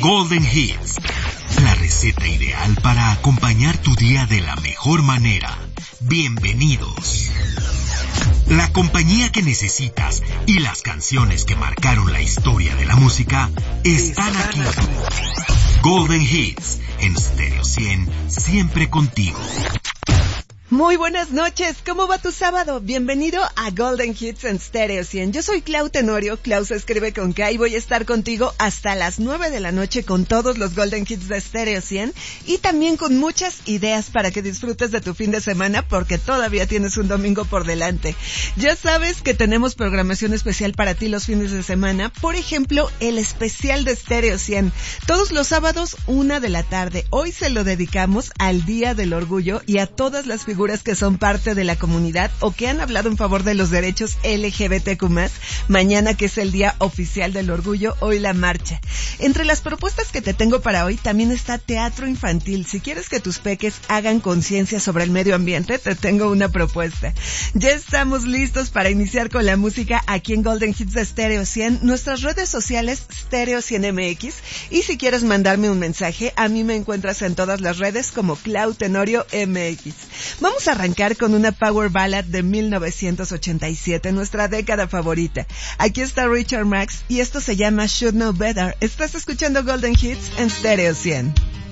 Golden Hits, la receta ideal para acompañar tu día de la mejor manera. Bienvenidos. La compañía que necesitas y las canciones que marcaron la historia de la música están aquí. Golden Hits, en Stereo 100, siempre contigo. Muy buenas noches, ¿cómo va tu sábado? Bienvenido a Golden Hits en Stereo 100. Yo soy Clau Tenorio, Clau se escribe con K y voy a estar contigo hasta las 9 de la noche con todos los Golden Hits de Stereo 100 y también con muchas ideas para que disfrutes de tu fin de semana porque todavía tienes un domingo por delante. Ya sabes que tenemos programación especial para ti los fines de semana, por ejemplo, el especial de Stereo 100. Todos los sábados, 1 de la tarde. Hoy se lo dedicamos al Día del Orgullo y a todas las figuras que son parte de la comunidad o que han hablado en favor de los derechos LGBTQ+, mañana que es el Día Oficial del Orgullo, hoy la marcha. Entre las propuestas que te tengo para hoy también está teatro infantil. Si quieres que tus peques hagan conciencia sobre el medio ambiente, te tengo una propuesta. Ya estamos listos para iniciar con la música aquí en Golden Hits de Stereo 100, nuestras redes sociales Stereo 100 MX, y si quieres mandarme un mensaje, a mí me encuentras en todas las redes como Clau Tenorio MX. Vamos a arrancar con una power ballad de 1987, nuestra década favorita. Aquí está Richard Marx y esto se llama Should Know Better. Estás escuchando Golden Hits en Stereo 100.